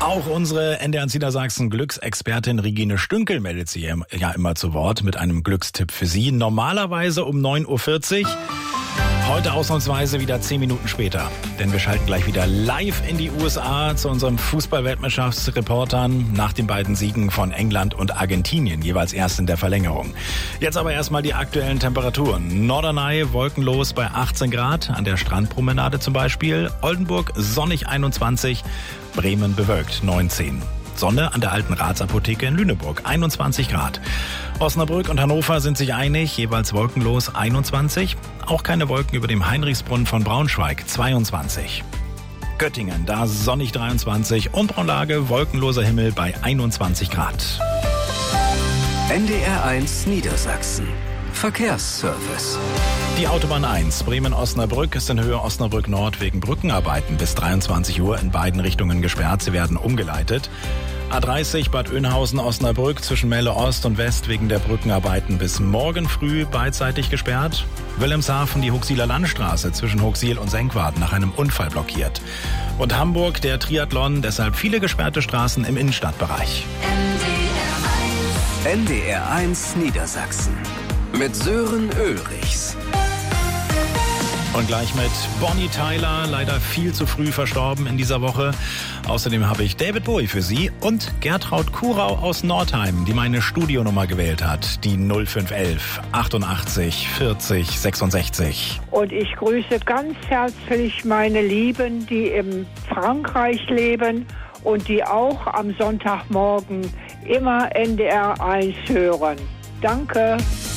Auch unsere NDR Niedersachsen Glücksexpertin Regine Stünkel meldet sich ja immer zu Wort mit einem Glückstipp für Sie. Normalerweise um 9.40 Uhr. Heute ausnahmsweise wieder 10 Minuten später. Denn wir schalten gleich wieder live in die USA zu unseren Fußball-Weltmeisterschaftsreportern nach den beiden Siegen von England und Argentinien, jeweils erst in der Verlängerung. Jetzt aber erstmal die aktuellen Temperaturen. Norderney wolkenlos bei 18 Grad, an der Strandpromenade zum Beispiel. Oldenburg sonnig 21, Bremen bewölkt 19. Sonne an der alten Ratsapotheke in Lüneburg, 21 Grad. Osnabrück und Hannover sind sich einig, jeweils wolkenlos 21. Auch keine Wolken über dem Heinrichsbrunnen von Braunschweig, 22. Göttingen, da sonnig 23 und Braunlage wolkenloser Himmel bei 21 Grad. NDR 1 Niedersachsen. Verkehrsservice. Die Autobahn 1 Bremen-Osnabrück ist in Höhe Osnabrück Nord wegen Brückenarbeiten bis 23 Uhr in beiden Richtungen gesperrt. Sie werden umgeleitet. A30 Bad Oeynhausen-Osnabrück zwischen Melle Ost und West wegen der Brückenarbeiten bis morgen früh beidseitig gesperrt. Wilhelmshaven die Huxiller Landstraße zwischen Huxil und Senkwart nach einem Unfall blockiert. Und Hamburg der Triathlon, deshalb viele gesperrte Straßen im Innenstadtbereich. NDR 1 Niedersachsen. Mit Sören Ulrichs. Und gleich mit Bonnie Tyler, leider viel zu früh verstorben in dieser Woche. Außerdem habe ich David Bowie für Sie und Gertraud Kurau aus Nordheim, die meine Studionummer gewählt hat, die 0511 88 40 66. Und ich grüße ganz herzlich meine Lieben, die in Frankreich leben und die auch am Sonntagmorgen immer NDR 1 hören. Danke.